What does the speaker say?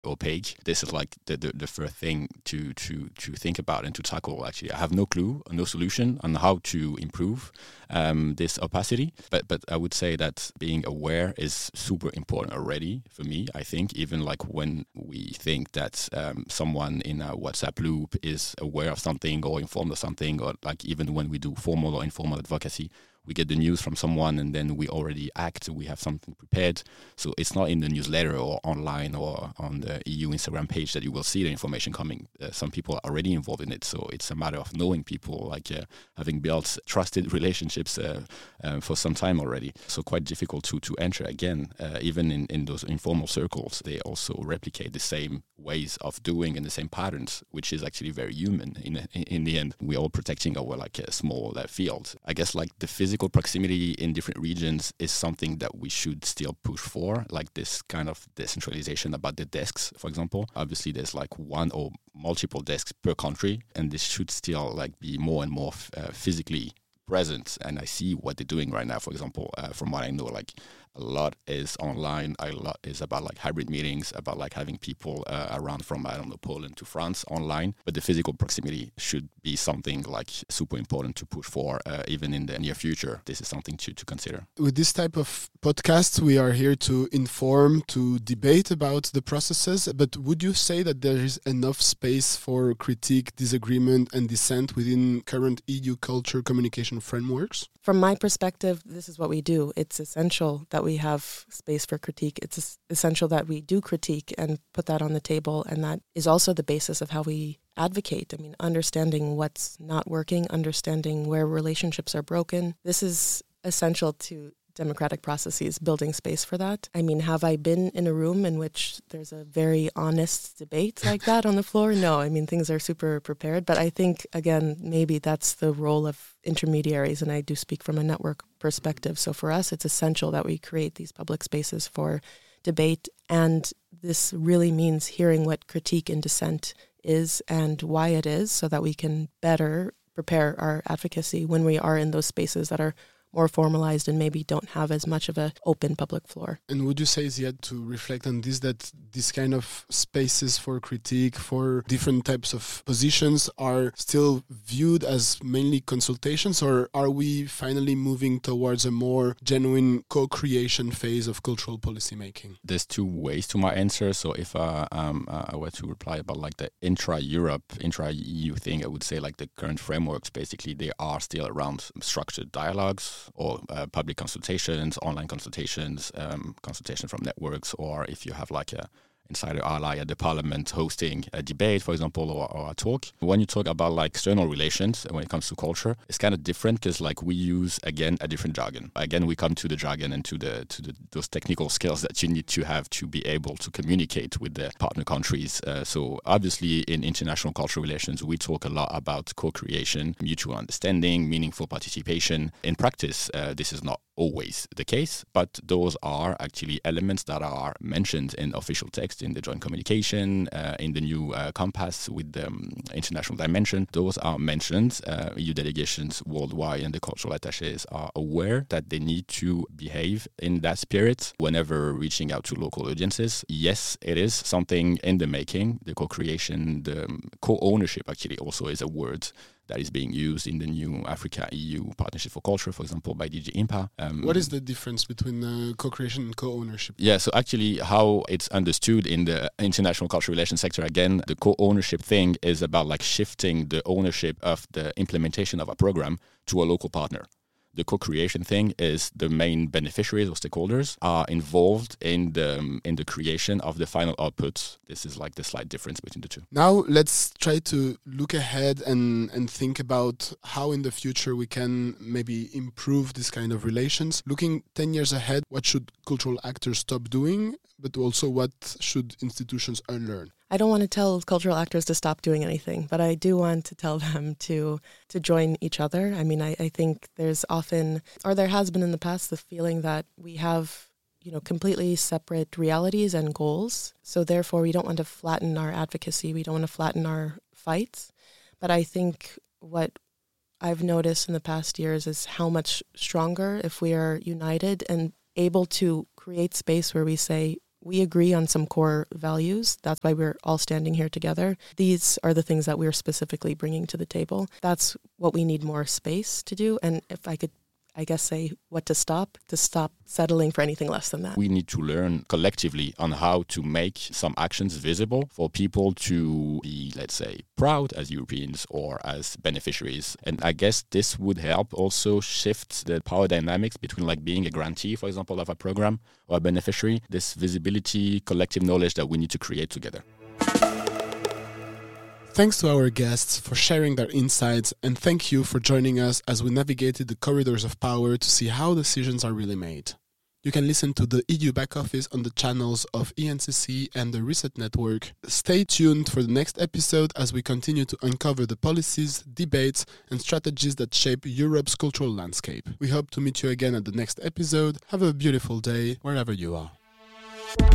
opaque. This is like the first thing to think about and to tackle. Actually, I have no clue, no solution on how to improve this opacity. But I would say that being aware is super important already for me. I think even like when we think that someone in a WhatsApp loop is aware of something or informed of something, or like even when we do formal or informal advocacy, we get the news from someone and then we already act, we have something prepared. So it's not in the newsletter or online or on the EU Instagram page that you will see the information coming. Some people are already involved in it. So it's a matter of knowing people, like having built trusted relationships for some time already. So quite difficult to enter again, even in those informal circles. They also replicate the same ways of doing and the same patterns, which is actually very human in the end. We're all protecting our like a small field. I guess like the physical proximity in different regions is something that we should still push for, like this kind of decentralization about the desks, for example. Obviously, there's like one or multiple desks per country, and this should still like be more and more physically present. And I see what they're doing right now, for example, from what I know, like a lot is online, a lot is about like hybrid meetings, about like having people around from, I don't know, Poland to France online. But the physical proximity should be something like super important to push for, even in the near future. This is something to consider. With this type of podcast, we are here to inform, to debate about the processes. But would you say that there is enough space for critique, disagreement, and dissent within current EU culture communication frameworks? From my perspective, this is what we do. It's essential that we have space for critique. It's essential that we do critique and put that on the table. And that is also the basis of how we advocate. I mean, understanding what's not working, understanding where relationships are broken. This is essential to democratic processes, building space for that. I mean, have I been in a room in which there's a very honest debate like that on the floor? No, I mean, things are super prepared. But I think, again, maybe that's the role of intermediaries, and I do speak from a network perspective. So for us, it's essential that we create these public spaces for debate. And this really means hearing what critique and dissent is and why it is, so that we can better prepare our advocacy when we are in those spaces that are more formalized and maybe don't have as much of an open public floor. And would you say, Ziad, to reflect on this, that these kind of spaces for critique, for different types of positions are still viewed as mainly consultations, or are we finally moving towards a more genuine co-creation phase of cultural policy making? There's two ways to my answer. So if I were to reply about like the intra-Europe, intra-EU thing, I would say like the current frameworks, basically, they are still around structured dialogues, or public consultations, online consultations, consultation from networks, or if you have like a insider ally at the parliament hosting a debate, for example, or a talk. When you talk about like external relations, when it comes to culture, it's kind of different because like we use, again, a different jargon. Again, we come to the jargon and to those technical skills that you need to have to be able to communicate with the partner countries. So obviously in international cultural relations, we talk a lot about co-creation, mutual understanding, meaningful participation. In practice, this is not always the case, but those are actually elements that are mentioned in official text, in the joint communication, in the new compass with the international dimension. Those are mentioned. EU delegations worldwide and the cultural attaches are aware that they need to behave in that spirit whenever reaching out to local audiences. Yes, it is something in the making. The co-creation, the co-ownership actually also is a word that is being used in the new Africa-EU Partnership for Culture, for example, by DG IMPA. What is the difference between co-creation and co-ownership? Yeah, so actually how it's understood in the international cultural relations sector, again, the co-ownership thing is about like shifting the ownership of the implementation of a program to a local partner. The co-creation thing is the main beneficiaries or stakeholders are involved in the creation of the final outputs. This is like the slight difference between the two. Now let's try to look ahead and think about how in the future we can maybe improve this kind of relations. Looking 10 years ahead, what should cultural actors stop doing, but also what should institutions unlearn? I don't want to tell cultural actors to stop doing anything, but I do want to tell them to join each other. I mean, I think there's often, or there has been in the past, the feeling that we have, completely separate realities and goals. So therefore, we don't want to flatten our advocacy. We don't want to flatten our fights. But I think what I've noticed in the past years is how much stronger if we are united and able to create space where we say, we agree on some core values. That's why we're all standing here together. These are the things that we're specifically bringing to the table. That's what we need more space to do. And if I could, I guess, say what to stop settling for anything less than that. We need to learn collectively on how to make some actions visible for people to be, let's say, proud as Europeans or as beneficiaries. And I guess this would help also shift the power dynamics between like being a grantee, for example, of a program or a beneficiary, this visibility, collective knowledge that we need to create together. Thanks to our guests for sharing their insights, and thank you for joining us as we navigated the corridors of power to see how decisions are really made. You can listen to the EU Back Office on the channels of ENCC and the Reset Network. Stay tuned for the next episode as we continue to uncover the policies, debates, and strategies that shape Europe's cultural landscape. We hope to meet you again at the next episode. Have a beautiful day wherever you are.